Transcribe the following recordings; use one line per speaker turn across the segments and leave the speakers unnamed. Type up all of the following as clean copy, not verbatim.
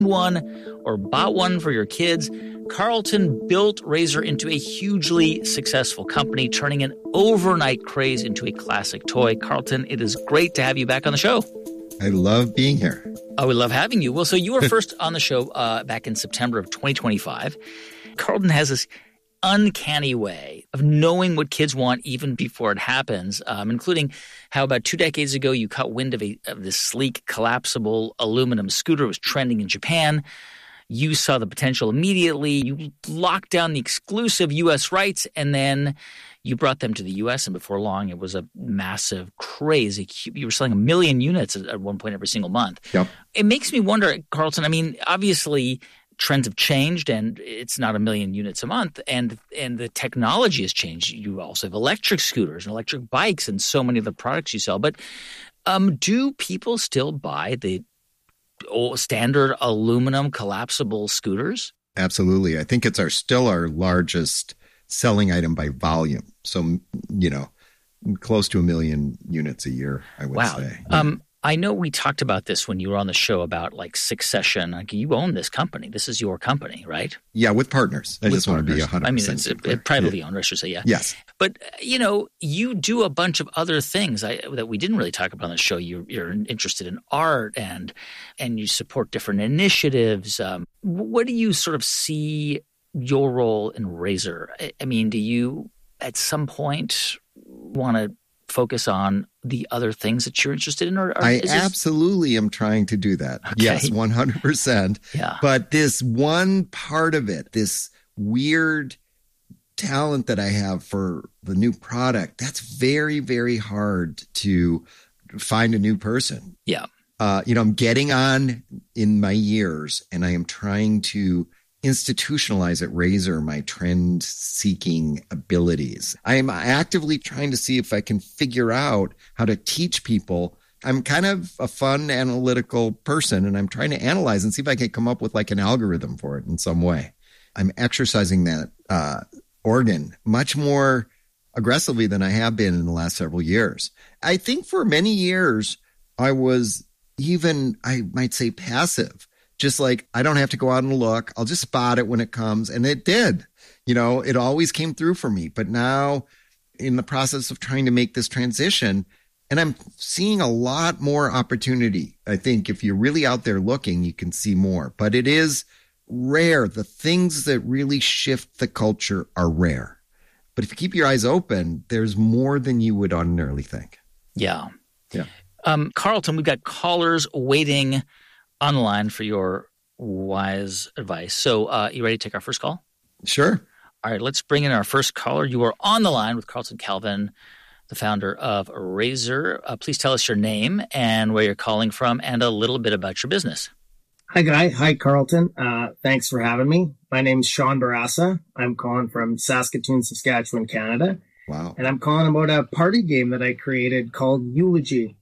one or bought one for your kids, Carlton built Razor into a hugely successful company, turning an overnight craze into a classic toy. Carlton, it is great to have you back on the show.
I love being here.
Oh, we love having you. Well, so you were first on the show back in September of 2025. Carlton has this uncanny way of knowing what kids want even before it happens, including how about 2 decades ago you caught wind of this sleek, collapsible aluminum scooter. It was trending in Japan. You saw the potential immediately. You locked down the exclusive U.S. rights, and then you brought them to the U.S., and before long it was a massive, crazy – you were selling 1 million units at one point every single month.
Yep.
It makes me wonder, Carlton, I mean, obviously – trends have changed, and it's not 1 million units a month, and the technology has changed. You also have electric scooters and electric bikes and so many of the products you sell. But do people still buy the standard aluminum collapsible scooters?
Absolutely. I think it's still our largest selling item by volume. So, close to 1 million units a year, I would say. Yeah.
I know we talked about this when you were on the show about like succession. Like you own this company. This is your company, right?
Yeah, with partners. I just want to be 100%.
I mean, it's privately owned, I should say, yeah.
Yes.
But, you do a bunch of other things that we didn't really talk about on the show. You're interested in art and you support different initiatives. What do you sort of see your role in Razor? I mean, do you at some point want to focus on the other things that you're interested in?
I absolutely am trying to do that. Okay. Yes, 100%.
Yeah.
But this one part of it, this weird talent that I have for the new product, that's very, very hard to find a new person.
Yeah.
I'm getting on in my years, and I am trying to institutionalize at Razor my trend-seeking abilities. I am actively trying to see if I can figure out how to teach people. I'm kind of a fun, analytical person, and I'm trying to analyze and see if I can come up with like an algorithm for it in some way. I'm exercising that organ much more aggressively than I have been in the last several years. I think for many years, I was even, I might say, passive. Just like, I don't have to go out and look. I'll just spot it when it comes. And it did. It always came through for me. But now in the process of trying to make this transition, and I'm seeing a lot more opportunity. I think if you're really out there looking, you can see more. But it is rare. The things that really shift the culture are rare. But if you keep your eyes open, there's more than you would ordinarily think.
Yeah.
Yeah.
Carlton, we've got callers waiting on the line for your wise advice. So you ready to take our first call?
Sure.
All right, let's bring in our first caller. You are on the line with Carlton Calvin, the founder of Razor. Please tell us your name and where you're calling from and a little bit about your business.
Hi, Guy. Hi, Carlton. Thanks for having me. My name's Sean Barassa. I'm calling from Saskatoon, Saskatchewan, Canada.
Wow.
And I'm calling about a party game that I created called Eulogy.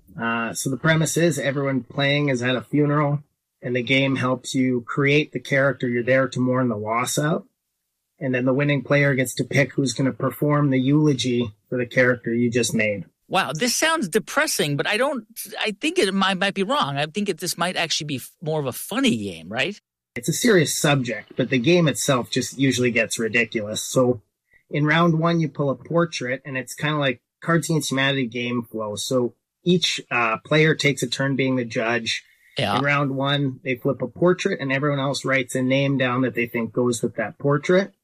So the premise is everyone playing is at a funeral, and the game helps you create the character you're there to mourn the loss of. And then the winning player gets to pick who's going to perform the eulogy for the character you just made.
Wow, this sounds depressing, but I think it might be wrong. I think this might actually be more of a funny game, right?
It's a serious subject, but the game itself just usually gets ridiculous. So in round one, you pull a portrait, and it's kind of like Cards Against Humanity game flow. So each player takes a turn being the judge.
Yeah.
In round one, they flip a portrait, and everyone else writes a name down that they think goes with that portrait.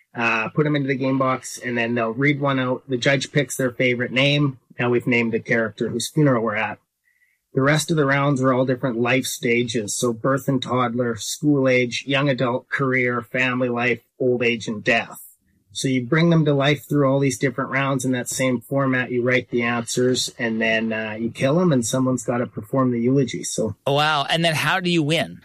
Put them into the game box, and then they'll read one out. The judge picks their favorite name. Now we've named the character whose funeral we're at. The rest of the rounds are all different life stages. So birth and toddler, school age, young adult, career, family life, old age, and death. So you bring them to life through all these different rounds in that same format. You write the answers, and then you kill them, and someone's got to perform the eulogy. So,
oh, wow. And then how do you win?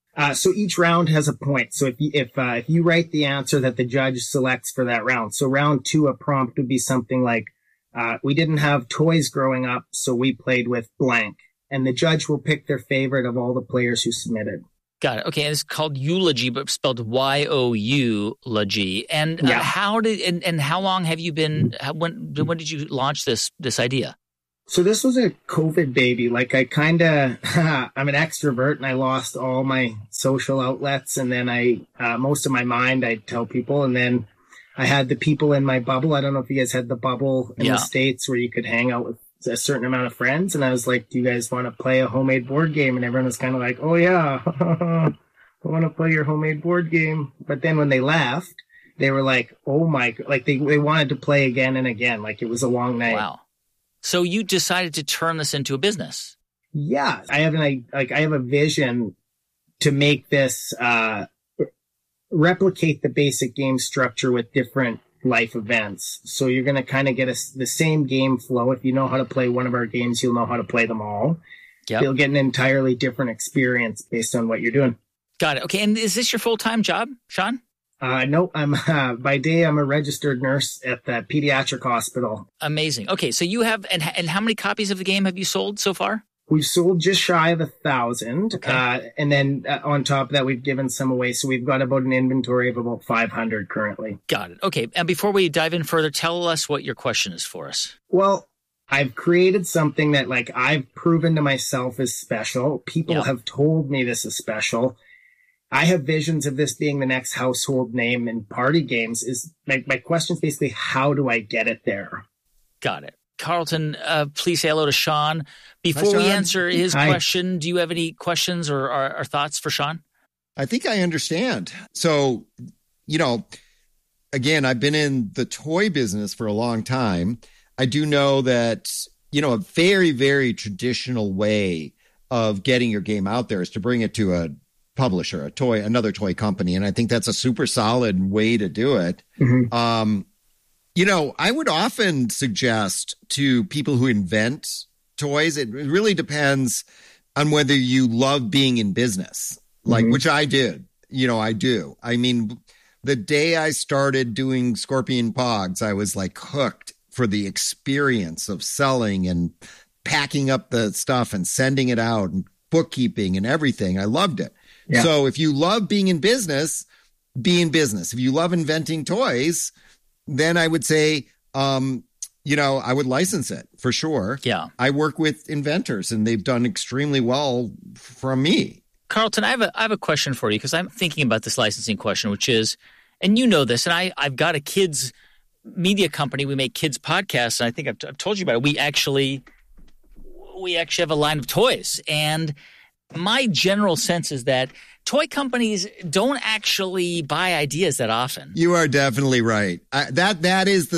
So each round has a point. So if you write the answer that the judge selects for that round, so round two, a prompt would be something like, we didn't have toys growing up, so we played with blank. And the judge will pick their favorite of all the players who submitted.
Got it. Okay, and it's called Eulogy, but spelled Y-O-U-logy. And
yeah.
How long have you been? When did you launch this idea?
So this was a COVID baby. Like I'm an extrovert and I lost all my social outlets. And then most of my mind, I tell people. And then I had the people in my bubble. I don't know if you guys had the bubble in the States where you could hang out with a certain amount of friends. And I was like, do you guys want to play a homemade board game? And everyone was kind of like, oh yeah, I want to play your homemade board game. But then when they left, they were like, oh my, like they wanted to play again and again. Like it was a long night.
Wow. So you decided to turn this into a business.
Yeah. I have a vision to make this, replicate the basic game structure with different life events. So you're going to kind of get the same game flow. If you know how to play one of our games, you'll know how to play them all. Yep. You'll get an entirely different experience based on what you're doing.
Got it. Okay. And is this your full-time job, Sean?
No, I'm by day I'm a registered nurse at the pediatric hospital.
Amazing. Okay, so you have and how many copies of the game have you sold so far?
We've sold just shy of 1,000, okay. And then on top of that, we've given some away. So we've got about an inventory of about 500 currently.
Got it. Okay, and before we dive in further, tell us what your question is for us.
Well, I've created something that like I've proven to myself is special. People have told me this is special. I have visions of this being the next household name in party games. Is my question is basically, how do I get it there?
Got it. Carlton, please say hello to Sean. Before we answer his question, do you have any questions or thoughts for Sean?
I think I understand. So, again, I've been in the toy business for a long time. I do know that, a very, very traditional way of getting your game out there is to bring it to a publisher, another toy company. And I think that's a super solid way to do it. Mm-hmm. I would often suggest to people who invent toys, it really depends on whether you love being in business, which I did. I do. I mean, the day I started doing Scorpion Pogs, I was like hooked for the experience of selling and packing up the stuff and sending it out and bookkeeping and everything. I loved it. Yeah. So if you love being in business, be in business. If you love inventing toys, then I would say, I would license it for sure. Yeah. I work with inventors and they've done extremely well from me.
Carlton, I have a question for you because I'm thinking about this licensing question, which is, and you know this, and I've got a kids media company. We make kids podcasts, and I think I've told you about it. We actually have a line of toys, and my general sense is that toy companies don't actually buy ideas that often.
You are definitely right. That's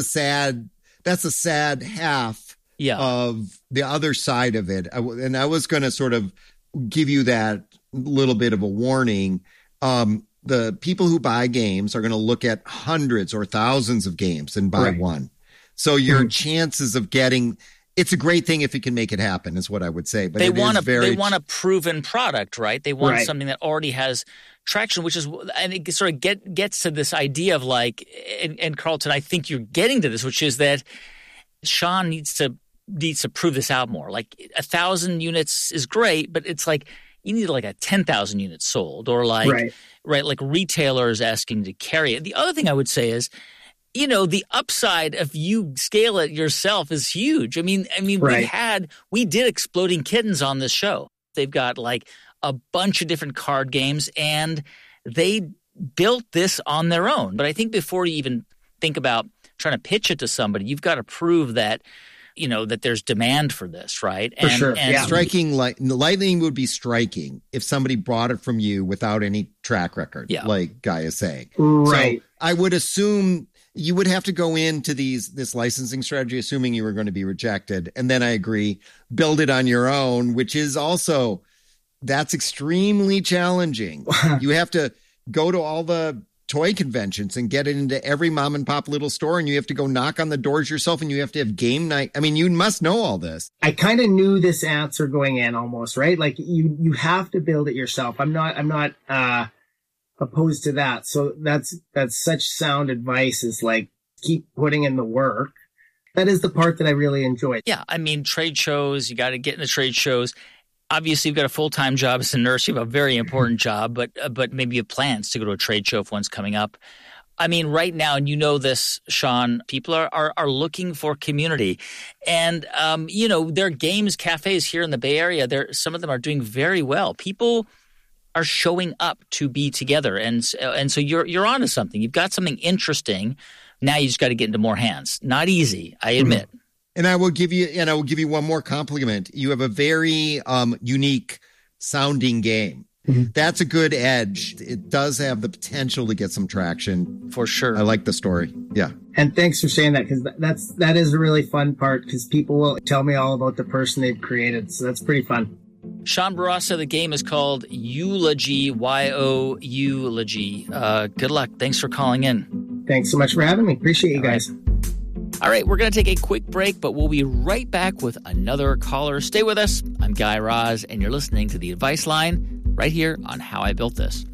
a sad half of the other side of it. And I was going to sort of give you that little bit of a warning. The people who buy games are going to look at hundreds or thousands of games and buy one. So your chances of getting... It's a great thing if you can make it happen, is what I would say. But they want
a proven product, right? They want something that already has traction, which is, and it sort of gets to this idea of like, and Carlton, I think you're getting to this, which is that Sean needs to prove this out more. Like 1,000 units is great, but it's like you need like a 10,000 units sold, or like like retailers asking to carry it. The other thing I would say is, the upside if you scale it yourself is huge. I mean, we did Exploding Kittens on this show. They've got like a bunch of different card games and they built this on their own. But I think before you even think about trying to pitch it to somebody, you've got to prove that, that there's demand for this, right?
For sure. And striking lightning would be striking if somebody bought it from you without any track record, like Guy is saying. Right. So I would assume you would have to go into this licensing strategy, assuming you were going to be rejected. And then I agree, build it on your own, which is also, that's extremely challenging. You have to go to all the toy conventions and get it into every mom and pop little store. And you have to go knock on the doors yourself and you have to have game night. I mean, you must know all this.
I kind of knew this answer going in almost, right? Like you have to build it yourself. I'm not opposed to that. So that's such sound advice, is like, keep putting in the work. That is the part that I really enjoy.
Yeah. I mean, trade shows, you got to get in the trade shows. Obviously, you've got a full-time job as a nurse. You have a very important job, but maybe you have plans to go to a trade show if one's coming up. I mean, right now, and you know this, Sean, people are looking for community. And, there are games cafes here in the Bay Area. Some of them are doing very well. People are showing up to be together. And so you're onto something. You've got something interesting. Now you just got to get into more hands. Not easy, I admit.
Mm-hmm. And I will give you one more compliment. You have a very unique sounding game. Mm-hmm. That's a good edge. It does have the potential to get some traction.
For sure.
I like the story. Yeah.
And thanks for saying that, because that is a really fun part, because people will tell me all about the person they've created. So that's pretty fun.
Sean Bourassa, the game is called Eulogy, Y-O-Eulogy. Good luck. Thanks for calling in.
Thanks so much for having me. Appreciate you guys.
All right, we're going to take a quick break, but we'll be right back with another caller. Stay with us. I'm Guy Raz, and you're listening to The Advice Line right here on How I Built This.